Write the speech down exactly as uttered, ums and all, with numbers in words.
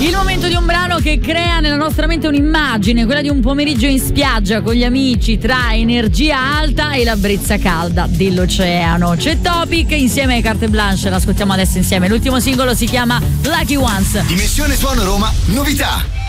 Il momento di un brano che crea nella nostra mente un'immagine, quella di un pomeriggio in spiaggia con gli amici, tra energia alta e la brezza calda dell'oceano. C'è Topic insieme ai Carte Blanche, l'ascoltiamo adesso insieme. L'ultimo singolo si chiama Lucky Ones. Dimensione Suono Roma, novità.